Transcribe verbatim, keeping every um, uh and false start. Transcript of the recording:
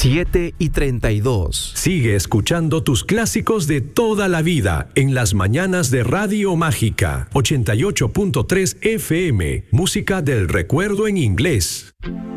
siete y treinta y dos. Sigue escuchando tus clásicos de toda la vida en las mañanas de Radio Mágica ochenta y ocho punto tres F M, música del recuerdo en inglés.